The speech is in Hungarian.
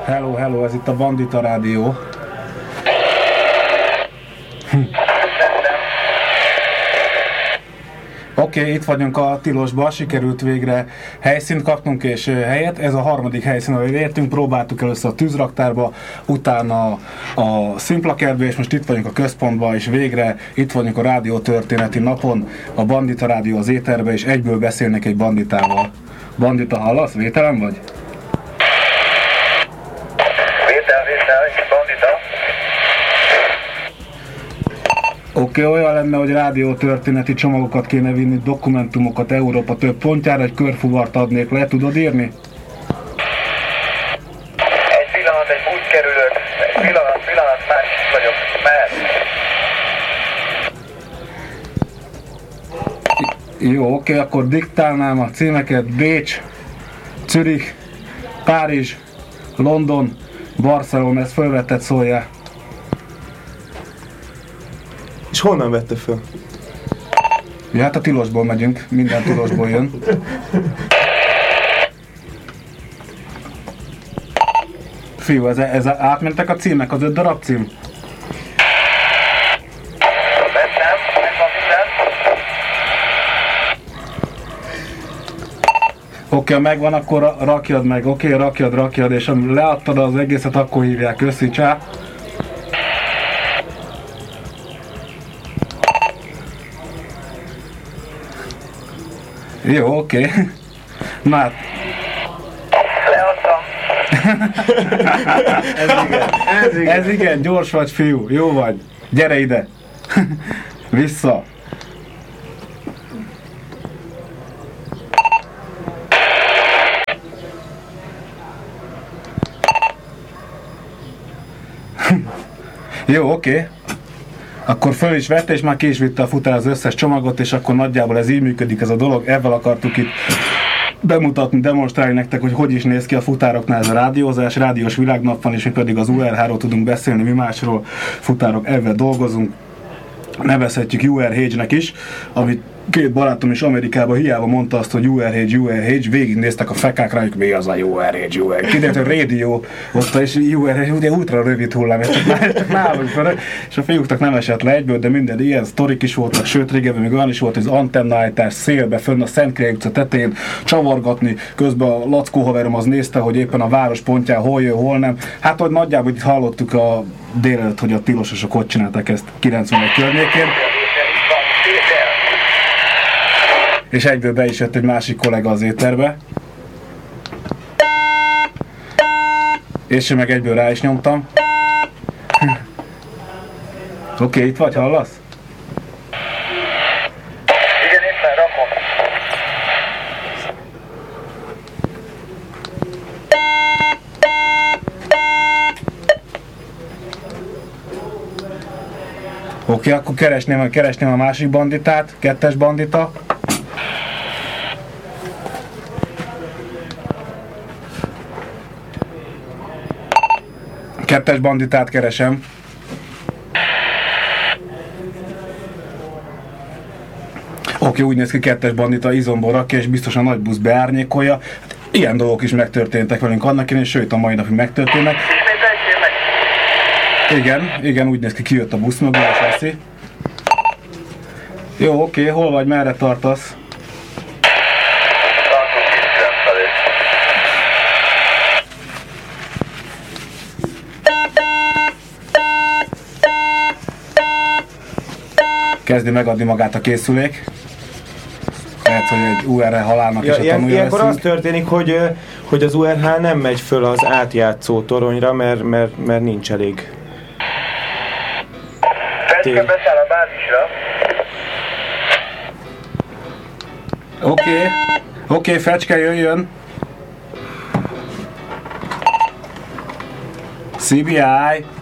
Hello, hello, ez itt a Bandita Rádió. Oké, itt vagyunk a Tilosban, sikerült végre helyszínt kapnunk és helyet. Ez a harmadik helyszín, ahol értünk, próbáltuk először a tűzraktárba, utána a Szimplakertbe, és most itt vagyunk a központban, és végre itt vagyunk a Rádió Történeti Napon, a Bandita Rádió az éterbe, és egyből beszélnek egy banditával. Bandita, hallasz? Vételen vagy? Vétel, bandita. Oké, olyan lenne, hogy rádiótörténeti csomagokat kéne vinni, dokumentumokat Európa több pontjára, egy körfuvart adnék le, tudod írni? Egy pillanat, egy busz kerülök. Egy pillanat, már itt vagyok. Mehet. Jó, oké, akkor diktálnám a címeket: Bécs, Zürich, Párizs, London, Barcelona, ezt fölvetted, szóljál. És honnan vette föl? Ja, hát a Tilosból megyünk, minden Tilosból jön. Fiú, ez átmentek a címek, az 5 darab cím? Megvan minden. Oké, megvan, akkor rakjad meg, oké, rakjad, és amíg leadtad az egészet, akkor hívják, köszi, csá. Jó, oké. Na hát. Leadtam. Ez igen, gyors vagy, fiú, jó vagy. Gyere ide. Vissza. Jó, oké. Akkor föl is vette, és már ki is vitte a futár az összes csomagot, és akkor nagyjából ez így működik ez a dolog. Ezzel akartuk itt bemutatni, demonstrálni nektek, hogy is néz ki a futároknál ez a rádiózás. Rádiós világnap van, és mi pedig az URH-ról tudunk beszélni, mi másról futárok, ezzel dolgozunk. Nevezhetjük URH-nek is, amit két barátom is Amerikában hiába mondta azt, hogy URH, végignéztek a fekák rájuk, mi az a URH. Kiderült, hogy rádió ott, és URH, ugye ultra rövid hullám, és csak nálunk fel, és a fiúknak nem esett le egyből, de minden ilyen sztorik is voltak, sőt régebben még olyan is volt, hogy az antennaállítás szélbe, fönn a Szentkirályi utca tetején csavargatni, közben a Lackó haverom az nézte, hogy éppen a város pontján hol jön, hol nem. Hát, hogy nagyjából itt hallottuk a délelőtt, hogy a tilososok hogy csinálták ezt 91 környékén. És egyből be is jött egy másik kollega az éterbe. És én meg egyből rá is nyomtam. Oké, itt vagy, hallasz? Igen, éppen rakom. Oké, akkor keresném a másik banditát, kettes bandita. Kettes banditát keresem. Oké, úgy néz ki, kettes bandita izomból rakja, és biztosan nagy busz beárnyékolja. Hát, ilyen dolgok is megtörténtek velünk annak én, és sőt a mai napig megtörténnek. Igen, úgy néz ki, kijött a busz mögül, és veszi. Jó, oké, hol vagy, merre tartasz? Kezdi megadni magát a készülék. Lehet, hogy egy URH halálnak is a tanulja ilyenkor leszünk. az történik, hogy az URH nem megy föl az átjátszó toronyra, mert nincs elég. Fecske beszáll a bázisra. Oké, Fecske, jöjjön. CBI.